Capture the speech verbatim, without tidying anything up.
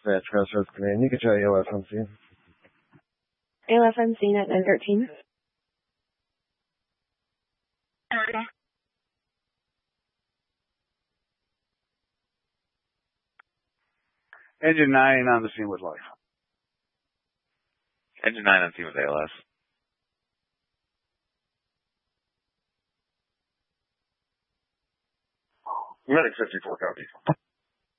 Dispatch, Crossroads Command. You can try A L F on scene. A L F on scene at nine thirteen. Engine nine on the scene with life. Engine nine on scene with A L S. Medic fifty-four, copy.